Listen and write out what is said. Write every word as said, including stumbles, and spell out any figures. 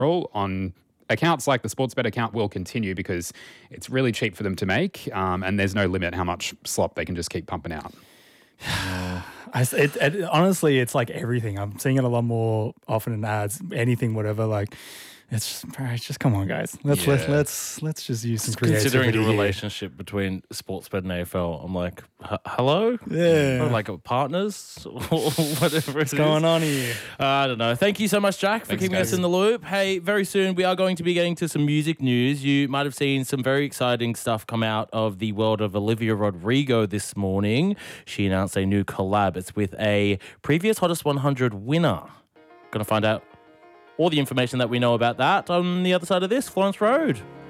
rule on accounts like the Sportsbet account will continue because it's really cheap for them to make, um, and there's no limit how much slop they can just keep pumping out. I, it, it, honestly, it's like everything. I'm seeing it a lot more often in ads, anything, whatever. Like, it's just, it's just come on, guys. Let's Yeah. let, let's let's just use some creativity. Considering the here. relationship between Sportsbet and A F L, I'm like, "H- hello? Yeah. Or like uh, partners or whatever What's it going is. on here? Uh, I don't know. Thank you so much, Jack, for Thanks, keeping guys. us in the loop. Hey, very soon we are going to be getting to some music news. You might have seen some very exciting stuff come out of the world of Olivia Rodrigo this morning. She announced a new collab. It's with a previous Hottest one hundred winner. Going to find out all the information that we know about that on the other side of this, Florence Road.